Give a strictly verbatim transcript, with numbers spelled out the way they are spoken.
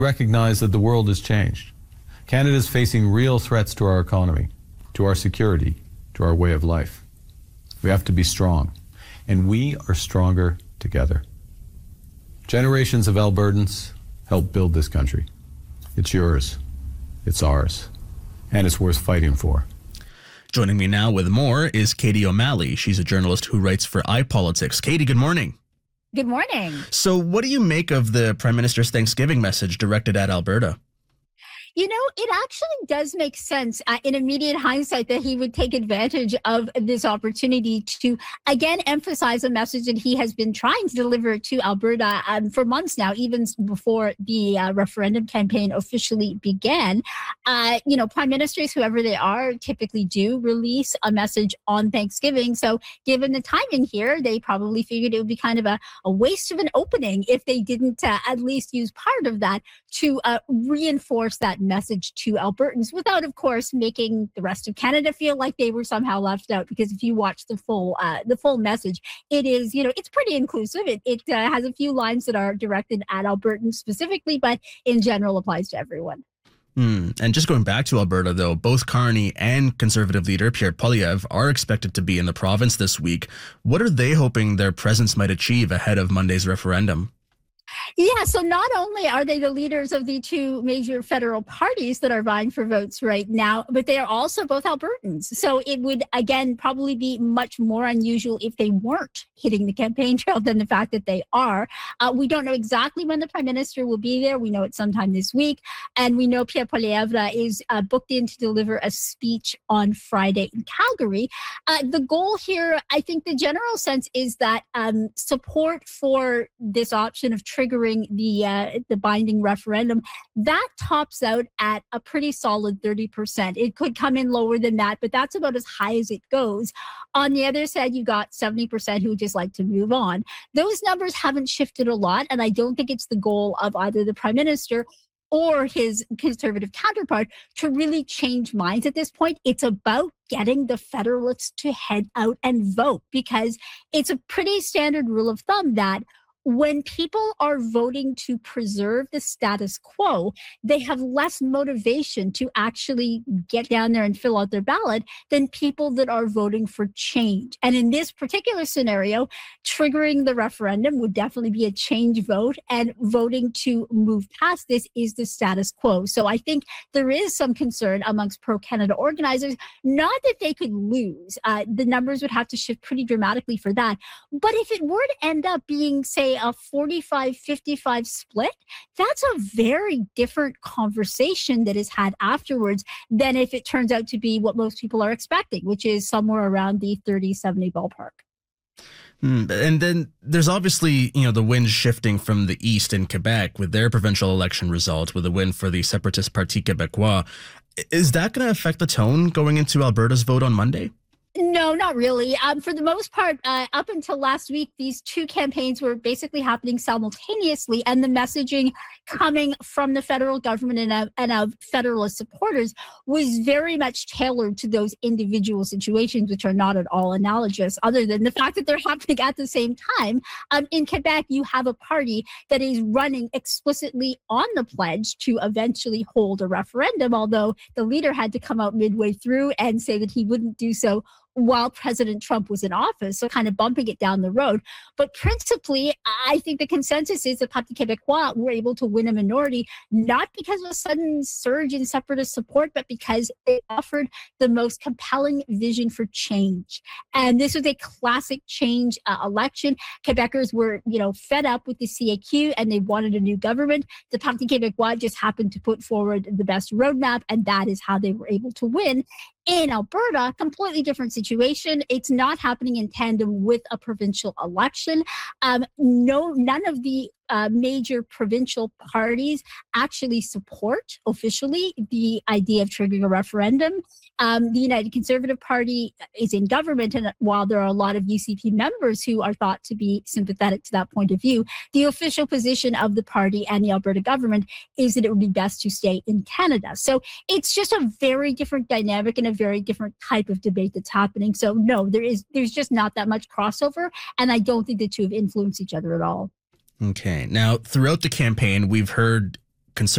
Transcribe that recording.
Recognize that the world has changed. Canada is facing real threats to our economy, to our security, to our way of life. We have to be strong, and we are stronger together. Generations of Albertans helped build this country. It's yours, it's ours, and it's worth fighting for. Joining me now with more is Katie O'Malley. She's a journalist who writes for iPolitics. Katie, good morning. Good morning. So what do you make of the Prime Minister's Thanksgiving message directed at Alberta? You know, it actually does make sense uh, in immediate hindsight that he would take advantage of this opportunity to, again, emphasize a message that he has been trying to deliver to Alberta um, for months now, even before the uh, referendum campaign officially began. Uh, you know, prime ministers, whoever they are, typically do release a message on Thanksgiving. So given the timing here, they probably figured it would be kind of a, a waste of an opening if they didn't uh, at least use part of that to uh, reinforce that message to Albertans without, of course, making the rest of Canada feel like they were somehow left out. Because if you watch the full uh, the full message, it is, you know, it's pretty inclusive. It, it uh, has a few lines that are directed at Albertans specifically, but in general applies to everyone. Hmm. And just going back to Alberta, though, both Carney and Conservative leader Pierre Poilievre are expected to be in the province this week. What are they hoping their presence might achieve ahead of Monday's referendum? Yeah, so not only are they the leaders of the two major federal parties that are vying for votes right now, but they are also both Albertans. So it would, again, probably be much more unusual if they weren't hitting the campaign trail than the fact that they are. Uh, we don't know exactly when the Prime Minister will be there. We know it's sometime this week. And we know Pierre Poilievre is uh, booked in to deliver a speech on Friday in Calgary. Uh, the goal here, I think the general sense is that um, support for this option of triggering the uh, the binding referendum, that tops out at a pretty solid thirty percent. It could come in lower than that, but that's about as high as it goes. On the other side, you got seventy percent who just like to move on. Those numbers haven't shifted a lot, and I don't think it's the goal of either the Prime Minister or his Conservative counterpart to really change minds at this point. It's about getting the Federalists to head out and vote, because it's a pretty standard rule of thumb that when people are voting to preserve the status quo, they have less motivation to actually get down there and fill out their ballot than people that are voting for change. And in this particular scenario, triggering the referendum would definitely be a change vote, and voting to move past this is the status quo. So I think there is some concern amongst pro-Canada organizers, not that they could lose. Uh, the numbers would have to shift pretty dramatically for that. But if it were to end up being, say, a forty-five fifty-five split, that's a very different conversation that is had afterwards than if it turns out to be what most people are expecting, which is somewhere around the thirty seventy ballpark. Mm, and then there's obviously, you know, the wind shifting from the east in Quebec with their provincial election result, with a win for the separatist Parti Québécois. Is that going to affect the tone going into Alberta's vote on Monday? No, not really. Um, for the most part, uh, up until last week, these two campaigns were basically happening simultaneously, and the messaging coming from the federal government and of, and of Federalist supporters was very much tailored to those individual situations, which are not at all analogous, other than the fact that they're happening at the same time. Um, in Quebec, you have a party that is running explicitly on the pledge to eventually hold a referendum, although the leader had to come out midway through and say that he wouldn't do so while President Trump was in office, so kind of bumping it down the road. But principally, I think the consensus is that Parti Québécois were able to win a minority, not because of a sudden surge in separatist support, but because they offered the most compelling vision for change. And this was a classic change uh, election. Quebecers were, you know, fed up with the C A Q and they wanted a new government. The Parti Québécois just happened to put forward the best roadmap, and that is how they were able to win. In Alberta, completely different situation. It's not happening in tandem with a provincial election. Um, no, none of the uh, major provincial parties actually support officially the idea of triggering a referendum. Um, the United Conservative Party is in government, and while there are a lot of U C P members who are thought to be sympathetic to that point of view, the official position of the party and the Alberta government is that it would be best to stay in Canada. So it's just a very different dynamic and a very different type of debate that's happening. So no, there is there's just not that much crossover, and I don't think the two have influenced each other at all. Okay. Now, throughout the campaign, we've heard